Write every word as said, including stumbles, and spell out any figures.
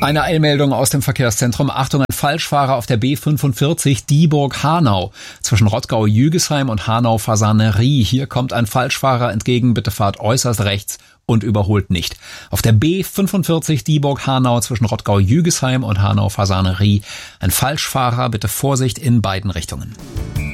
Eine Eilmeldung aus dem Verkehrszentrum. Achtung, ein Falschfahrer auf der B fünfundvierzig Dieburg-Hanau. Zwischen Rottgau-Jügesheim und Hanau-Fasanerie. Hier kommt ein Falschfahrer entgegen. Bitte fahrt äußerst rechts und überholt nicht. Auf der B fünfundvierzig Dieburg-Hanau zwischen Rottgau-Jügesheim und Hanau-Fasanerie. Ein Falschfahrer, bitte Vorsicht in beiden Richtungen.